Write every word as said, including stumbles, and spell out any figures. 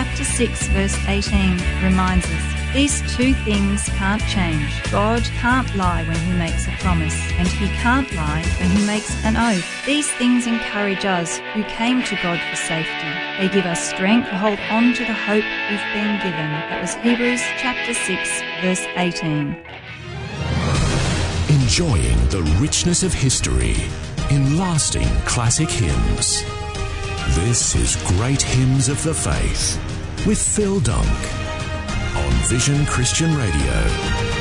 chapter six, verse eighteen reminds us, these two things can't change. God can't lie when he makes a promise, and he can't lie when he makes an oath. These things encourage us who came to God for safety. They give us strength to hold on to the hope we've been given. That was Hebrews chapter six, verse eighteen. Enjoying the richness of history in lasting classic hymns. This is Great Hymns of the Faith with Phil Dunk on Vision Christian Radio.